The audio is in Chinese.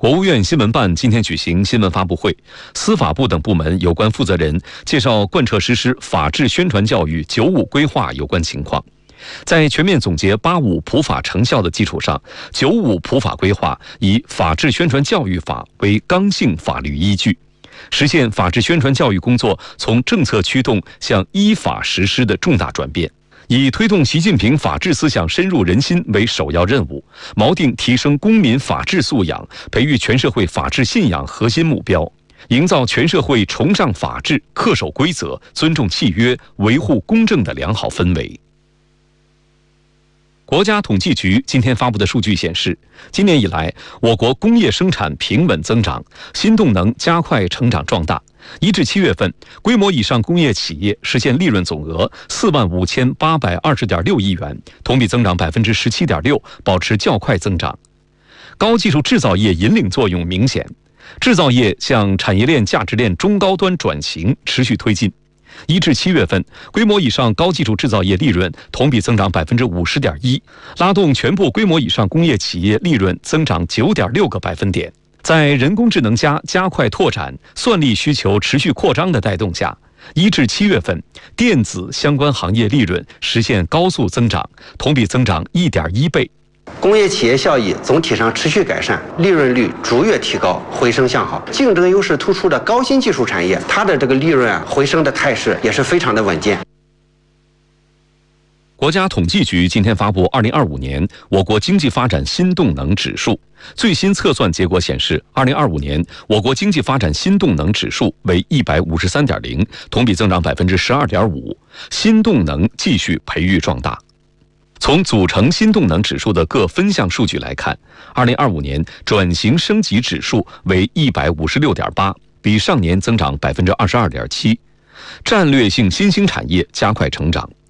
国务院新闻办今天举行新闻发布会，司法部等部门有关负责人介绍贯彻实施法治宣传教育“95”规划有关情况。在全面总结“85”普法成效的基础上，“95”普法规划以《法治宣传教育法》为刚性法律依据，实现法治宣传教育工作从政策驱动向依法实施的重大转变。以推动习近平法治思想深入人心为首要任务，锚定提升公民法治素养、培育全社会法治信仰核心目标，营造全社会崇尚法治、恪守规则、尊重契约、维护公正的良好氛围。国家统计局今天发布的数据显示，今年以来，我国工业生产平稳增长，新动能加快成长壮大。1至7月份，规模以上工业企业实现利润总额45820.6亿元，同比增长17.6%，保持较快增长。高技术制造业引领作用明显，制造业向产业链价值链中高端转型持续推进。1至7月份，规模以上高技术制造业利润同比增长50.1%，拉动全部规模以上工业企业利润增长9.6个百分点。在人工智能加快拓展、算力需求持续扩张的带动下，1至7月份，电子相关行业利润实现高速增长，同比增长1.1倍。 工业企业效益总体上持续改善，利润率逐月提高，回升向好。竞争优势突出的高新技术产业，它的这个利润回升的态势也是非常的稳健。 国家统计局今天发布2025年我国经济发展新动能指数，最新测算结果显示，2025年我国经济发展新动能指数为153.0，同比增长12.5%，新动能继续培育壮大。从组成新动能指数的各分项数据来看，2025年转型升级指数为156.8，比上年增长22.7%，战略性新兴产业加快成长。